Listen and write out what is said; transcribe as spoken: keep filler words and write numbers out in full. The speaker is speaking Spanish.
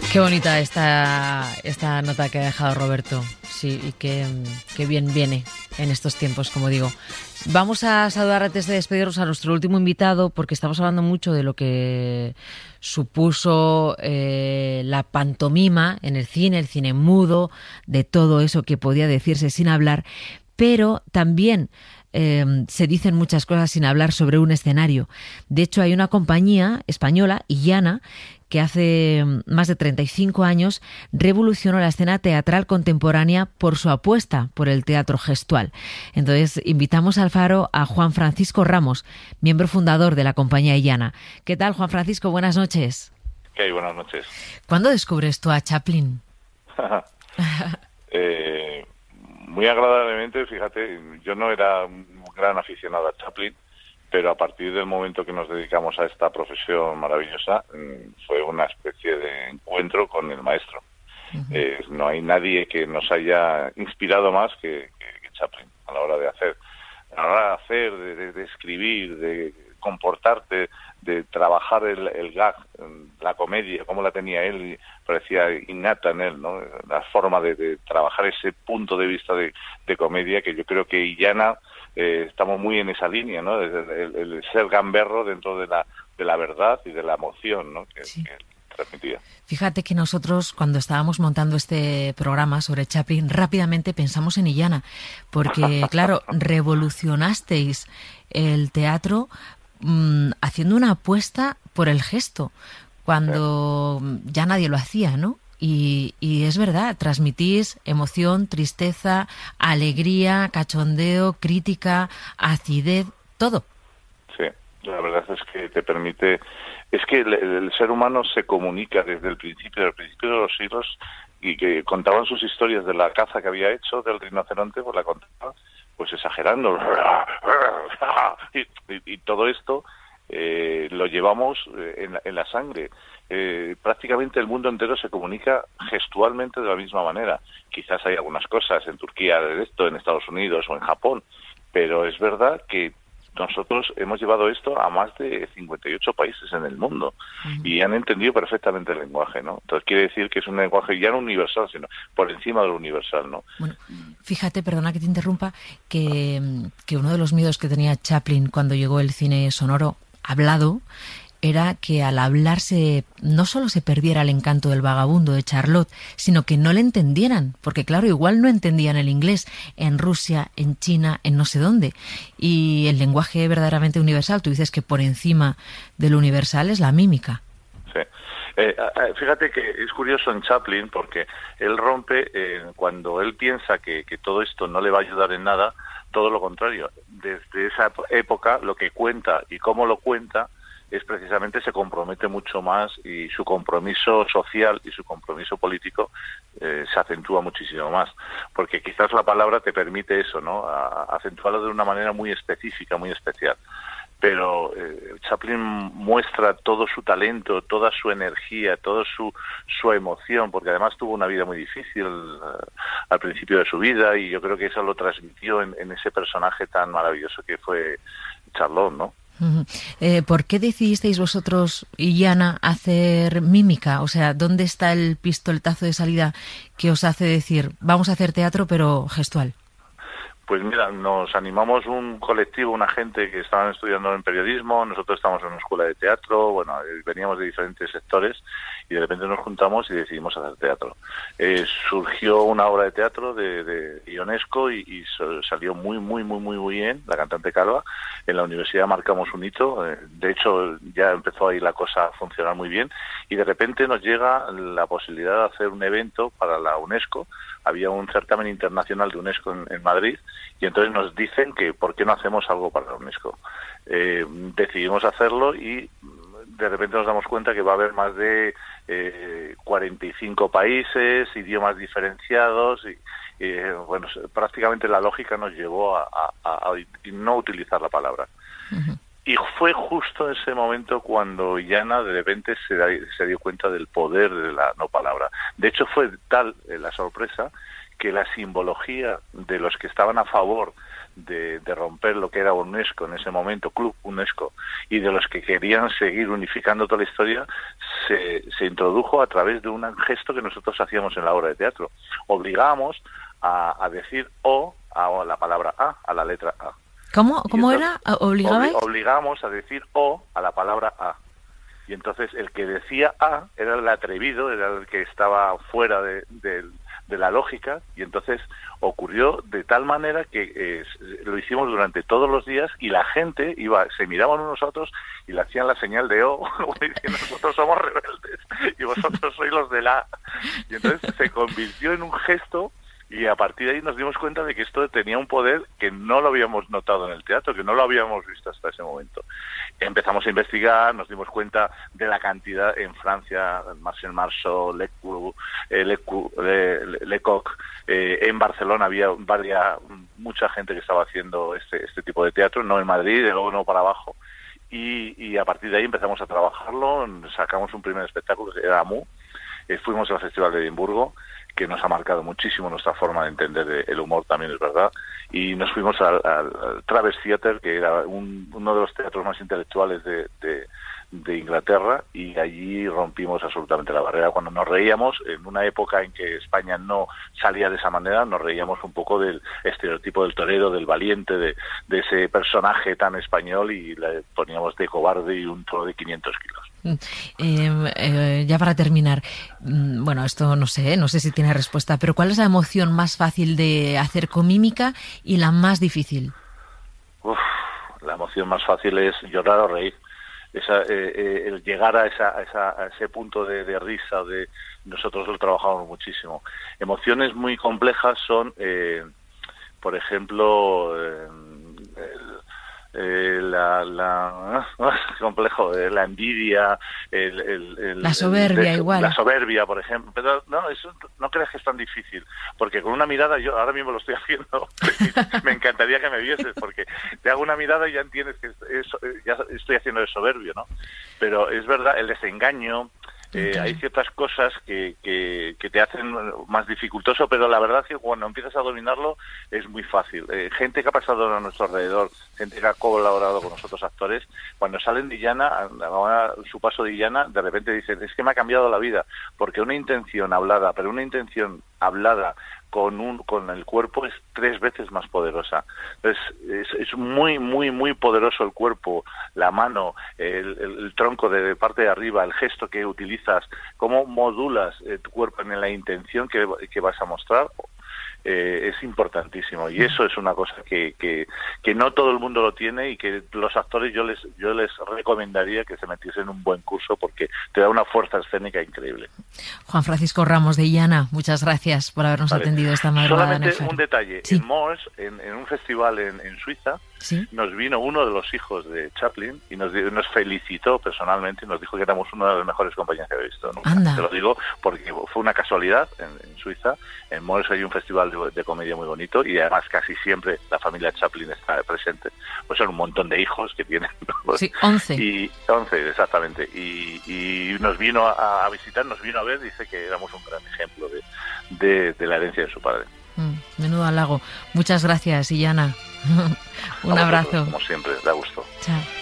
Qué bonita esta, esta nota que ha dejado Roberto. Sí, y qué, qué bien viene en estos tiempos, como digo. Vamos a saludar antes de despedirnos a nuestro último invitado, porque estamos hablando mucho de lo que supuso eh, la pantomima en el cine, el cine mudo, de todo eso que podía decirse sin hablar, pero también eh, se dicen muchas cosas sin hablar sobre un escenario. De hecho, hay una compañía española, Illana, que hace más de treinta y cinco años revolucionó la escena teatral contemporánea por su apuesta por el teatro gestual. Entonces, invitamos al Faro a Juan Francisco Ramos, miembro fundador de la compañía Illana. ¿Qué tal, Juan Francisco? Buenas noches. ¿Qué hay? Buenas noches. ¿Cuándo descubres tú a Chaplin? eh, muy agradablemente, fíjate, yo no era un gran aficionado a Chaplin, pero a partir del momento que nos dedicamos a esta profesión maravillosa, fue una especie de encuentro con el maestro. Uh-huh. Eh, no hay nadie que nos haya inspirado más que, que, que Chaplin a la hora de hacer, a la hora de hacer, de, de, de escribir, de comportarte, de trabajar el, el gag, la comedia, como la tenía él, parecía innata en él, ¿no? La forma de, de trabajar ese punto de vista de, de comedia, que yo creo que Illana eh, estamos muy en esa línea, ¿no? El, el, el ser gamberro dentro de la de la verdad y de la emoción, ¿no? Que, sí. que transmitía. Fíjate que nosotros, cuando estábamos montando este programa sobre Chaplin, rápidamente pensamos en Illana, porque, claro, revolucionasteis el teatro mmm, haciendo una apuesta por el gesto, cuando sí. ya nadie lo hacía, ¿no? Y, y es verdad, transmitís emoción, tristeza, alegría, cachondeo, crítica, acidez, todo. Sí, la verdad es que te permite... Es que el, el ser humano se comunica desde el principio, desde el principio de los siglos, y que contaban sus historias de la caza que había hecho del rinoceronte, pues la contaban pues exagerando. Y, y, y todo esto eh, lo llevamos en la, en la sangre. Eh, prácticamente el mundo entero se comunica gestualmente de la misma manera. Quizás hay algunas cosas en Turquía de esto, en Estados Unidos o en Japón, pero es verdad que nosotros hemos llevado esto a más de cincuenta y ocho países en el mundo uh-huh. y han entendido perfectamente el lenguaje, ¿no? Entonces quiere decir que es un lenguaje ya no universal, sino por encima de lo universal, ¿no? Bueno, fíjate, perdona que te interrumpa, que, que uno de los miedos que tenía Chaplin cuando llegó el cine sonoro hablado era que al hablarse no solo se perdiera el encanto del vagabundo de Charlotte, sino que no le entendieran, porque claro, igual no entendían el inglés en Rusia, en China, en no sé dónde. Y el lenguaje verdaderamente universal, tú dices que por encima de lo universal es la mímica. Sí. Eh, fíjate que es curioso en Chaplin porque él rompe, eh, cuando él piensa que, que todo esto no le va a ayudar en nada, todo lo contrario. Desde esa época lo que cuenta y cómo lo cuenta es precisamente se compromete mucho más y su compromiso social y su compromiso político eh, se acentúa muchísimo más, porque quizás la palabra te permite eso, ¿no? A, a acentuarlo de una manera muy específica, muy especial. Pero eh, Chaplin muestra todo su talento, toda su energía, toda su su emoción, porque además tuvo una vida muy difícil uh, al principio de su vida, y yo creo que eso lo transmitió en, en ese personaje tan maravilloso que fue Charlotte, ¿no? Uh-huh. Eh, ¿Por qué decidisteis vosotros, Illana, hacer mímica? O sea, ¿dónde está el pistoletazo de salida que os hace decir, vamos a hacer teatro pero gestual? Pues mira, nos animamos un colectivo, una gente que estaban estudiando en periodismo, nosotros estamos en una escuela de teatro, bueno, veníamos de diferentes sectores y de repente nos juntamos y decidimos hacer teatro. Eh, surgió una obra de teatro de, de Ionesco y, y salió muy, muy, muy, muy, muy bien, La cantante calva. En la universidad marcamos un hito, eh, de hecho ya empezó ahí la cosa a funcionar muy bien y de repente nos llega la posibilidad de hacer un evento para la UNESCO. Había un certamen internacional de UNESCO en, en Madrid y entonces nos dicen que por qué no hacemos algo para la UNESCO. Eh, decidimos hacerlo y de repente nos damos cuenta que va a haber más de eh, cuarenta y cinco países, idiomas diferenciados y eh, bueno, prácticamente la lógica nos llevó a, a, a, a no utilizar la palabra. Uh-huh. Y fue justo ese momento cuando Illana de repente se, da, se dio cuenta del poder de la no palabra. De hecho fue tal eh, la sorpresa que la simbología de los que estaban a favor de, de romper lo que era UNESCO en ese momento, Club UNESCO, y de los que querían seguir unificando toda la historia, se, se introdujo a través de un gesto que nosotros hacíamos en la obra de teatro. Obligábamos a, a decir O a la palabra A, a la letra A. ¿Cómo, cómo entonces, era? ¿Obligabais? Obli- obligamos a decir O a la palabra A. Y entonces el que decía A era el atrevido, era el que estaba fuera de, de, de la lógica, y entonces ocurrió de tal manera que eh, lo hicimos durante todos los días, y la gente iba, se miraban unos a otros y le hacían la señal de O, diciendo nosotros somos rebeldes y vosotros sois los de la A. Y entonces se convirtió en un gesto. Y a partir de ahí nos dimos cuenta de que esto tenía un poder que no lo habíamos notado en el teatro, que no lo habíamos visto hasta ese momento. Empezamos a investigar, nos dimos cuenta de la cantidad en Francia, Marcel Marceau, Lecoq, eh, Lecoq, eh, Lecoq eh, en Barcelona había varias, mucha gente que estaba haciendo este, este tipo de teatro, no en Madrid, de luego no para abajo. Y, y a partir de ahí empezamos a trabajarlo, sacamos un primer espectáculo que era Amu, eh, fuimos al Festival de Edimburgo, que nos ha marcado muchísimo nuestra forma de entender el humor, también es verdad, y nos fuimos al, al, al Traverse Theatre, que era un, uno de los teatros más intelectuales de, de, de Inglaterra, y allí rompimos absolutamente la barrera. Cuando nos reíamos, en una época en que España no salía de esa manera, nos reíamos un poco del estereotipo del torero, del valiente, de, de ese personaje tan español, y le poníamos de cobarde y un toro de quinientos kilos. Eh, eh, ya para terminar, bueno, esto no sé, no sé si tiene respuesta, pero ¿cuál es la emoción más fácil de hacer con mímica y la más difícil? Uf, la emoción más fácil es llorar o reír. Esa, eh, eh, el llegar a, esa, a, esa, a ese punto de, de risa, de nosotros lo trabajamos muchísimo. Emociones muy complejas son, eh, por ejemplo, eh, el, Eh, la, la ah, complejo, eh, la envidia, el, el, el, la soberbia, el, igual. La soberbia, por ejemplo. Pero no, eso no creas que es tan difícil, porque con una mirada, yo ahora mismo lo estoy haciendo, me encantaría que me vieses, porque te hago una mirada y ya entiendes que es, es, ya estoy haciendo de soberbio, ¿no? Pero es verdad, el desengaño. Eh, hay ciertas cosas que, que, que te hacen más dificultoso, pero la verdad es que cuando empiezas a dominarlo es muy fácil. Eh, gente que ha pasado a nuestro alrededor, gente que ha colaborado con nosotros, actores, cuando salen de Illana, a su paso de Illana, de repente dicen, es que me ha cambiado la vida, porque una intención hablada, pero una intención hablada con un con el cuerpo es tres veces más poderosa. Entonces, es, es muy, muy, muy poderoso el cuerpo, la mano, el, el, el tronco de parte de arriba, el gesto que utilizas, cómo modulas eh, tu cuerpo en la intención que, que vas a mostrar. Eh, es importantísimo, y eso es una cosa que, que, que no todo el mundo lo tiene, y que los actores yo les yo les recomendaría que se metiesen en un buen curso, porque te da una fuerza escénica increíble. Juan Francisco Ramos de Illana, muchas gracias por habernos vale. atendido esta madrugada. Solamente un detalle, sí. en Moors, en, en un festival en, en Suiza, ¿sí? Nos vino uno de los hijos de Chaplin y nos, nos felicitó personalmente y nos dijo que éramos una de las mejores compañías que había visto nunca. Anda. Te lo digo porque fue una casualidad. En, en Suiza, en Moors hay un festival de, de comedia muy bonito, y además casi siempre la familia Chaplin está presente. Pues son un montón de hijos que tienen. Sí, once. Y once, exactamente. Y, y nos vino a, a visitar, nos vino a ver, dice que éramos un gran ejemplo de, de, de la herencia de su padre. Mm, menudo halago. Muchas gracias, Illana. Un a abrazo. Vosotros, como siempre, da gusto. Chao.